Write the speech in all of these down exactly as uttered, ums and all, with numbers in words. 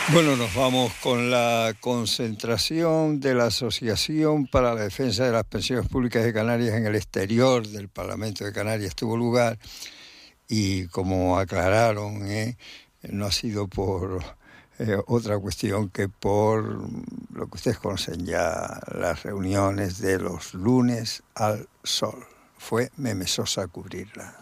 Bueno, nos vamos con la concentración de la Asociación para la Defensa de las Pensiones Públicas de Canarias en el exterior del Parlamento de Canarias. Tuvo lugar y, como aclararon, eh, no ha sido por eh, otra cuestión que por lo que ustedes conocen ya, las reuniones de los lunes al sol. Fue Meme Sosa a cubrirla.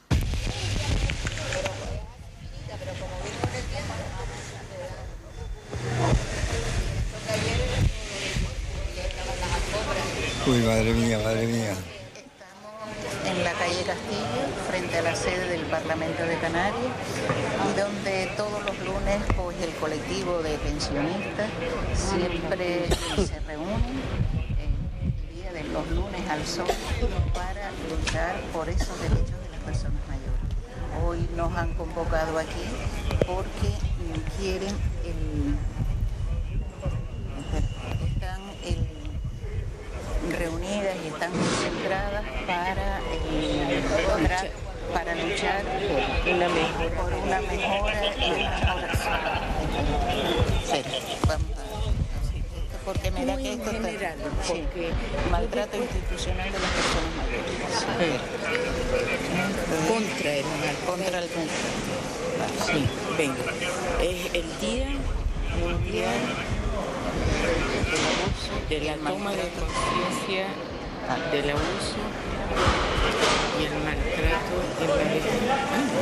Uy, madre mía, madre mía. Estamos en la calle Castillo, frente a la sede del Parlamento de Canarias, donde todos los lunes pues, el colectivo de pensionistas siempre se reúnen el día de los lunes al sol para luchar por esos derechos de las personas mayores. Hoy nos han convocado aquí porque quieren el... están el reunidas y están concentradas para, eh, lograr, para luchar por una, por una mejora y una mejoración. Sí, vamos a, porque me da que esto en general, está, porque sí, maltrato institucional de las personas mayores. Sí. Contra el maltrato. Contra el maltrato. Sí, venga. Es el Día Mundial de la toma de conciencia del abuso y el maltrato en la vida.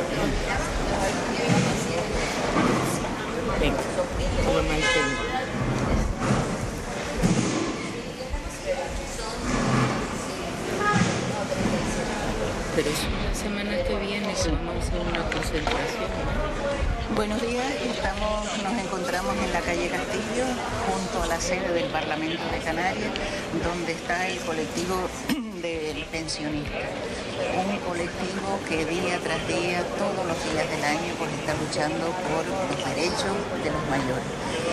Venga, lo mantengo. Pero eso la semana que viene que vamos a hacer una concentración, ¿no? Buenos días, estamos, nos encontramos en la calle Castillo, junto a la sede del Parlamento de Canarias, donde está el colectivo del pensionista. Un colectivo que día tras día, todos los días del año, pues está luchando por los derechos de los mayores.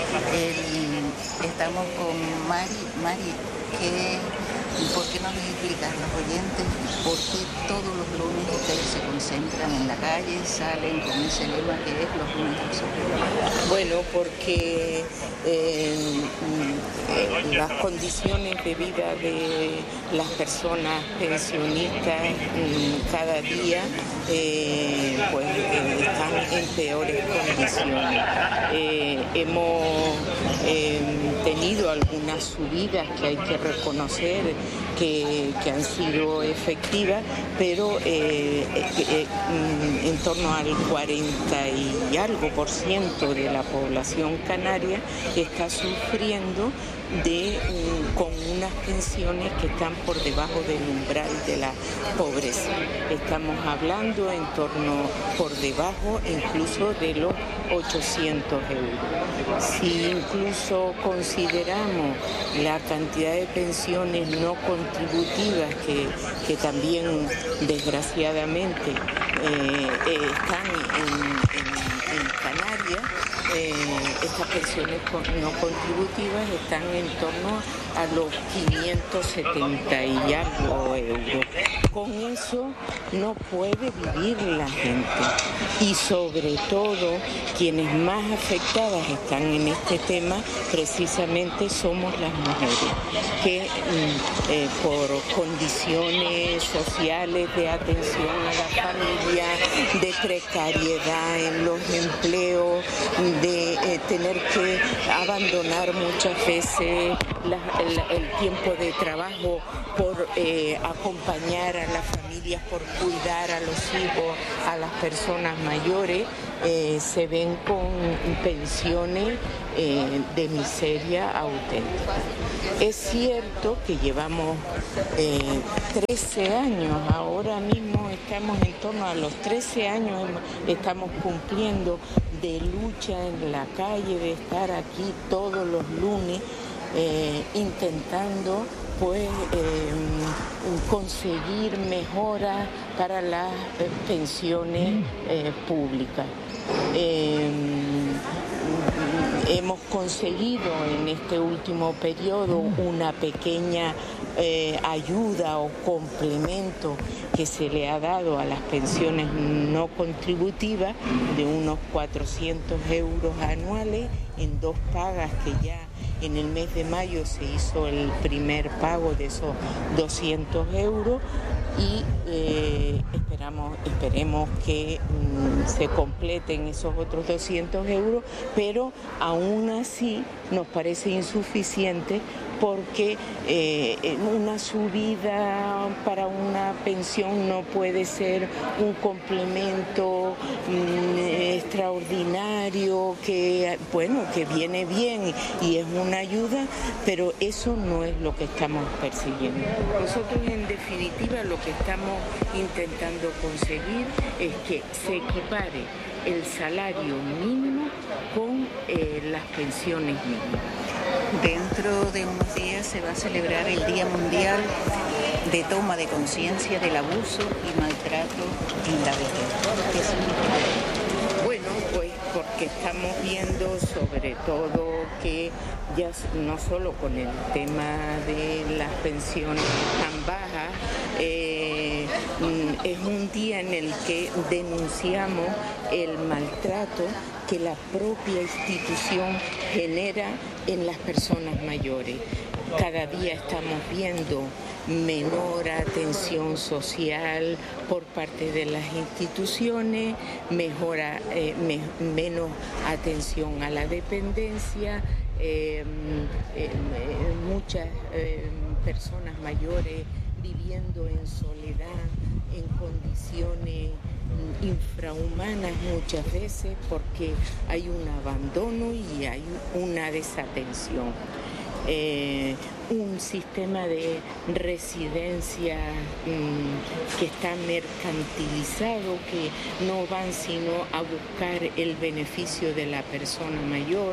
El, estamos con Mari, Mari, que... ¿Por qué no les explicas a los oyentes por qué todos los lunes ustedes se concentran en la calle, salen con ese lema que es los lunes al sol? Bueno, porque eh, las condiciones de vida de las personas pensionistas cada día eh, pues, eh, están en peores condiciones. Eh, hemos eh, tenido algunas subidas que hay que reconocer que, que han sido efectivas, pero eh, eh, en torno al cuarenta y algo por ciento de la población canaria está sufriendo de, con unas pensiones que están por debajo del umbral de la pobreza. Estamos hablando en torno por debajo incluso de los ochocientos euros. Si incluso consideramos la cantidad de pensiones no contributivas que, que también desgraciadamente eh, eh, están en, en, en Canarias, Eh, estas pensiones no contributivas están en torno a los quinientos setenta y algo euros. Con eso no puede vivir la gente y sobre todo quienes más afectadas están en este tema precisamente somos las mujeres que eh, por condiciones sociales de atención a la familia, de precariedad en los empleos, de eh, tener que abandonar muchas veces la, el, el tiempo de trabajo por eh, acompañar a las familias, por cuidar a los hijos, a las personas mayores, eh, se ven con pensiones eh, de miseria auténtica. Es cierto que llevamos eh, trece años, ahora mismo estamos en torno a los trece años, estamos cumpliendo de lucha en la calle, de estar aquí todos los lunes eh, intentando pues eh, conseguir mejoras para las eh, pensiones eh, públicas. Eh, hemos conseguido en este último periodo una pequeña eh, ayuda o complemento que se le ha dado a las pensiones no contributivas de unos cuatrocientos euros anuales en dos pagas, que ya en el mes de mayo se hizo el primer pago de esos doscientos euros y eh, esperamos, esperemos que mm, se completen esos otros doscientos euros, pero aún así nos parece insuficiente porque eh, una subida para una pensión no puede ser un complemento mm, extraordinario que, bueno, que viene bien y es una ayuda, pero eso no es lo que estamos persiguiendo. Nosotros, en definitiva, lo que estamos intentando conseguir es que se equipare el salario mínimo con eh, las pensiones mínimas. Dentro de unos días se va a celebrar el Día Mundial de Toma de Conciencia del Abuso y Maltrato en la Vejez. ¿Qué significa? Bueno, pues porque estamos viendo sobre todo que ya no solo con el tema de las pensiones tan bajas, eh, es un día en el que denunciamos el maltrato que la propia institución genera en las personas mayores. Cada día estamos viendo menor atención social por parte de las instituciones, mejora, eh, me, menos atención a la dependencia, eh, eh, muchas eh, personas mayores viviendo en soledad, en condiciones infrahumanas muchas veces, porque hay un abandono y hay una desatención. Eh, un sistema de residencia mmm, que está mercantilizado, que no van sino a buscar el beneficio de la persona mayor.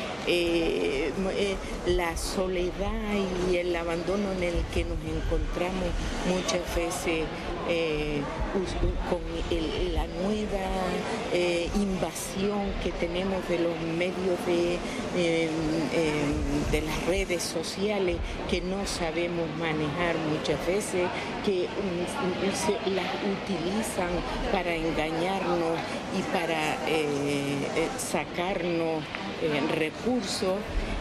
Eh, eh, la soledad y el abandono en el que nos encontramos muchas veces eh, con el, la nueva eh, invasión que tenemos de los medios de, eh, eh, de las redes sociales, que no sabemos manejar muchas veces, que um, se las utilizan para engañarnos y para eh, eh, sacarnos eh, recursos,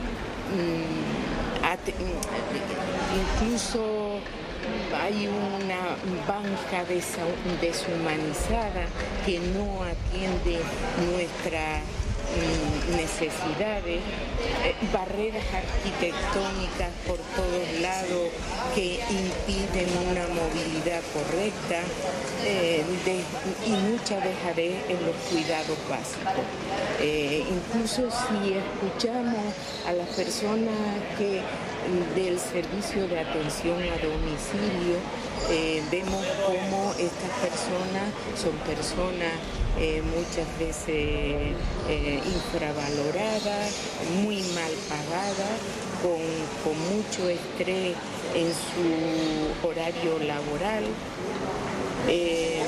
mm, at- incluso hay una banca deshumanizada que no atiende nuestras mm, necesidades, eh, barreras arquitectónicas por todos lados que impiden una movilidad correcta, eh, de, y mucha dejadez en los cuidados básicos. Eh, incluso si escuchamos a las personas que del servicio de atención a domicilio, eh, vemos cómo estas personas son personas eh, muchas veces eh, infravaloradas, muy mal pagadas, con, con mucho estrés en su horario laboral. Eh,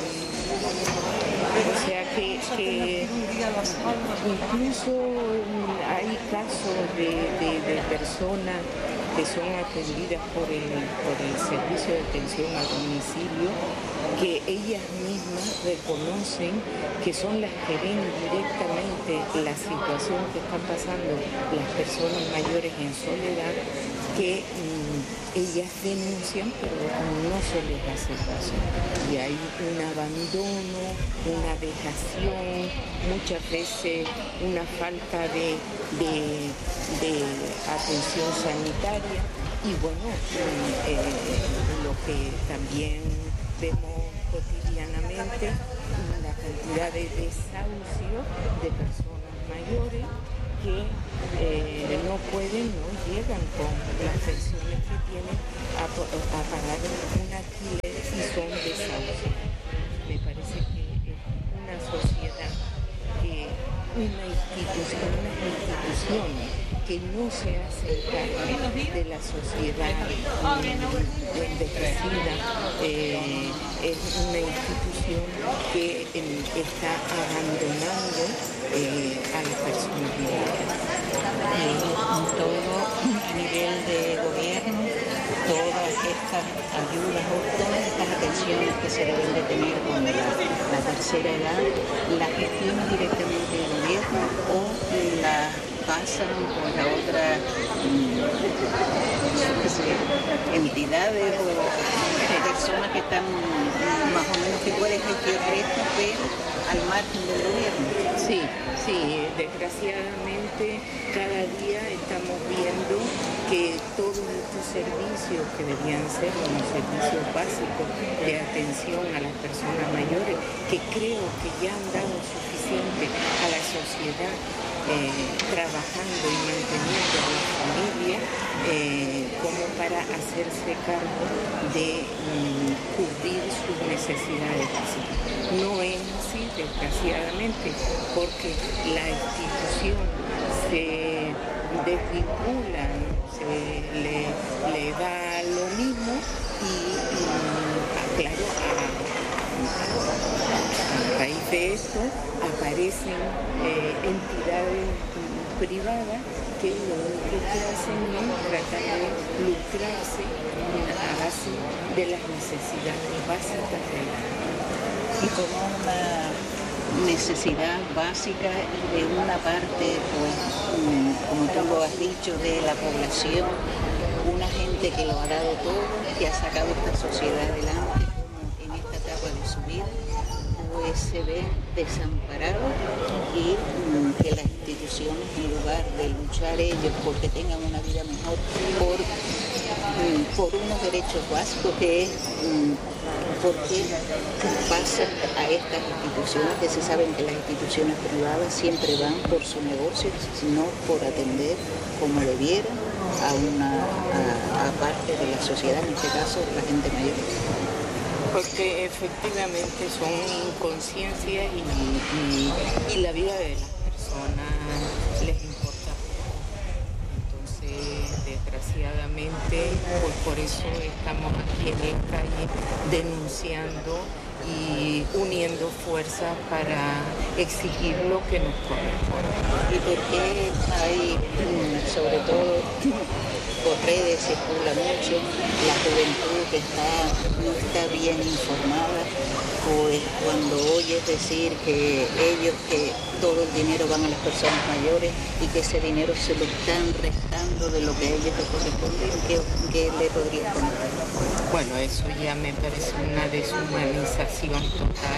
o sea que, que incluso hay casos de, de, de personas que son atendidas por el, por el servicio de atención a domicilio, que ellas mismas reconocen que son las que ven directamente la situación que están pasando las personas mayores en soledad, que mmm, ellas denuncian, pero no se les hace caso. Y hay un abandono, una dejación, muchas veces una falta de, de, de atención sanitaria. Y bueno, eh, lo que también vemos cotidianamente, la cantidad de desahucios de personas mayores que eh, no pueden, no llegan con las pensiones que tienen a, a pagar un alquiler y son desahucios. Me parece que es una sociedad, que una institución, unas instituciones que no se hacen cargo de la sociedad envejecida, eh, es una institución que eh, está abandonando eh, a las personas mayores. Eh, todo a nivel de gobierno, todas instituciones que se deben de tener como la, la tercera edad, las gestiona directamente el gobierno o las pasan por la otra mm, entidades o personas que están más o menos que pueden gestionar esto, pero al margen del gobierno. Sí, sí, desgraciadamente cada día estamos viendo que todos estos servicios que debían ser como servicios básicos de atención a las personas mayores, que creo que ya han dado suficiente a la sociedad, eh, trabajando y manteniendo a la familia, eh, como para hacerse cargo de mm, cubrir sus necesidades básicas. No es así, desgraciadamente, porque la institución se desvincula, se le, le da lo mismo y, y claro, a, a raíz de esto aparecen eh, entidades privadas que lo único que hacen es tratar de lucrarse a base de las necesidades básicas de la vida. Y como una necesidad básica de una parte, pues, como tú lo has dicho, de la población, una gente que lo ha dado todo, que ha sacado esta sociedad adelante, como en esta etapa de su vida, pues se ven desamparados y mm, que las instituciones, en lugar de luchar ellos porque tengan una vida mejor, por, mm, por unos derechos básicos, que es mm, porque pasan a estas instituciones, que se saben que las instituciones privadas siempre van por su negocio, no por atender como debiera a una a, a parte de la sociedad, en este caso la gente mayor. Porque efectivamente son inconsciencia y, y, y la vida de las personas les importa. Entonces, desgraciadamente, pues por eso estamos aquí en la calle denunciando y uniendo fuerzas para exigir lo que nos corresponde. ¿Y por qué hay, sobre todo por redes, circula mucho, la juventud que está, no está bien informada, pues cuando oyes decir que ellos, que todo el dinero van a las personas mayores y que ese dinero se lo están restando de lo que a ellos les corresponde, ¿qué, qué le podrías contar? Bueno, eso ya me parece una deshumanización total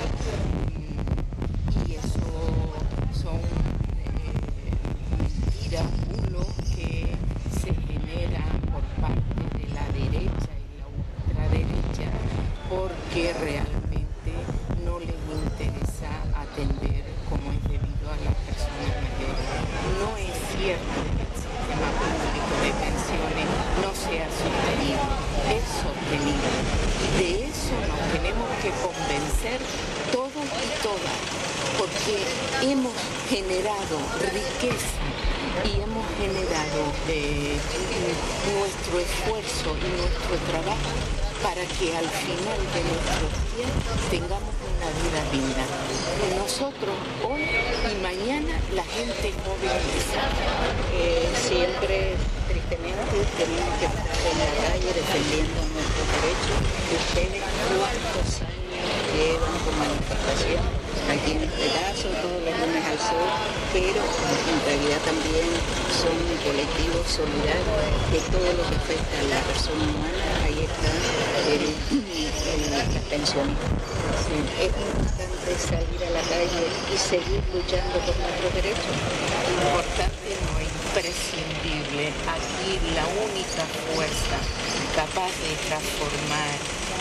y eso son eh, mentiras, bulos que se generan por parte de la derecha y la ultraderecha porque realmente no les interesa atender como es debido a las personas mayores. No es cierto que el sistema público de pensiones no sea sostenible, es sostenible. Y de eso nos tenemos que convencer todos y todas, porque hemos generado riqueza y hemos generado eh, nuestro esfuerzo y nuestro trabajo para que al final de nuestros días tengamos una vida digna. Nosotros hoy y mañana la gente joven eh, siempre tristemente tenemos que estar en la calle defendiendo nuestros derechos. Ustedes cuántos años llevan con manifestación, aquí en este caso, todos los lunes al sol, pero en realidad también son un colectivo solidario que todo lo que afecta a la persona humana, ahí está el, el, las pensiones. Sí. Es importante salir a la calle y seguir luchando por nuestros derechos. Importante, no imprescindible. Aquí la única fuerza capaz de transformar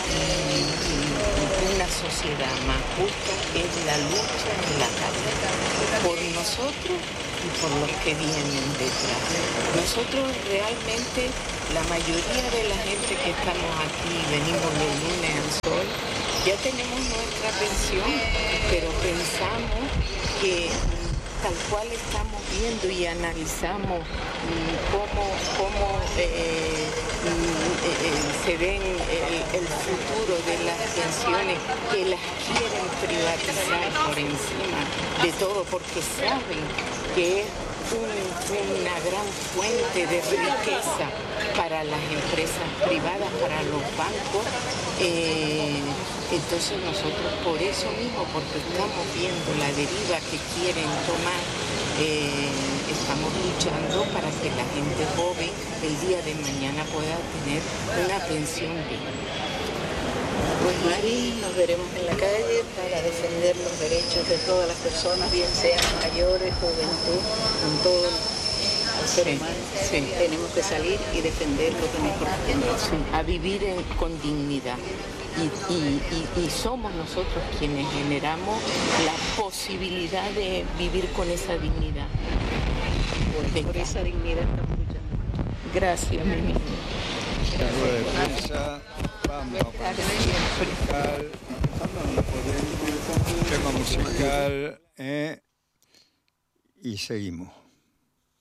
una sociedad más justa es la lucha en la calle, por nosotros y por los que vienen detrás. Nosotros realmente, la mayoría de la gente que estamos aquí, venimos los lunes al sol, ya tenemos nuestra pensión, pero pensamos que tal cual estamos viendo y analizamos cómo, cómo eh, eh, se ven el, el futuro de las pensiones, que las quieren privatizar por encima de todo, porque saben que es un, una gran fuente de riqueza para las empresas privadas, para los bancos. Eh, entonces nosotros por eso mismo, porque estamos viendo la deriva que quieren tomar, eh, estamos luchando para que la gente joven el día de mañana pueda tener una pensión digna. Pues Mari, nos veremos en la calle para defender los derechos de todas las personas, bien sean mayores, juventud, con todo el ser humano. Sí, sí. Tenemos que salir y defender lo que nos corresponde. Sí, a vivir en, con dignidad. Y, y, y, y somos nosotros quienes generamos la posibilidad de vivir con esa dignidad. Por, por esa dignidad estamos luchando. Gracias, mi niña. Defensa, vamos a poner musical, tema musical, eh, y seguimos.